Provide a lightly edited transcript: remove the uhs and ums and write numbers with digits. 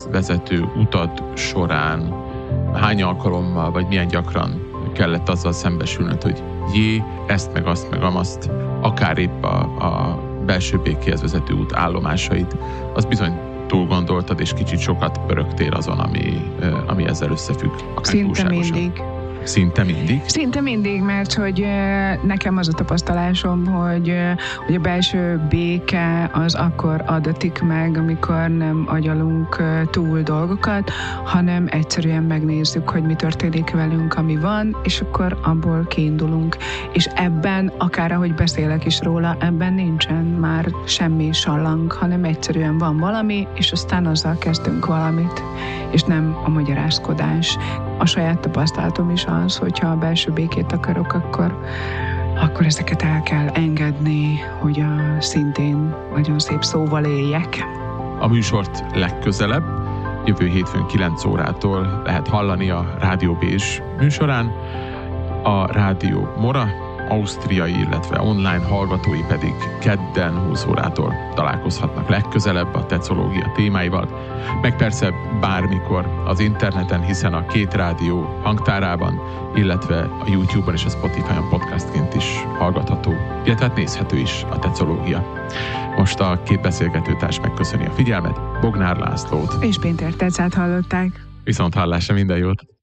vezető utad során hány alkalommal, vagy milyen gyakran kellett azzal szembesülnöd, hogy ezt meg azt meg amazt, akár épp a belső békéhez vezető út állomásait, az bizony túl gondoltad, és kicsit sokat pörögtél azon, ami ezzel összefügg. Szinte mindig. Szinte mindig? Szinte mindig, mert hogy nekem az a tapasztalásom, hogy a belső béke az akkor adatik meg, amikor nem agyalunk túl dolgokat, hanem egyszerűen megnézzük, hogy mi történik velünk, ami van, és akkor abból kiindulunk. És ebben, akár ahogy beszélek is róla, ebben nincsen már semmi sallang, hanem egyszerűen van valami, és aztán azzal kezdünk valamit, és nem a magyarázkodás. A saját tapasztalatom is az, hogyha a belső békét akarok, akkor ezeket el kell engedni, hogy szintén nagyon szép szóval éljek. A műsort legközelebb, jövő hétfőn 9 órától lehet hallani a Rádió Bézs műsorán. A Rádió Mora ausztriai, illetve online hallgatói pedig kedden 20 órától találkozhatnak legközelebb a tecológia témáival, meg persze bármikor az interneten, hiszen a két rádió hangtárában, illetve a YouTube-on és a Spotify-on podcastként is hallgatható, illetve nézhető is a tecológia. Most a két beszélgetőtárs megköszöni a figyelmet, Bognár Lászlót és Péter Tecát hallották. Viszont hallásra, minden jót!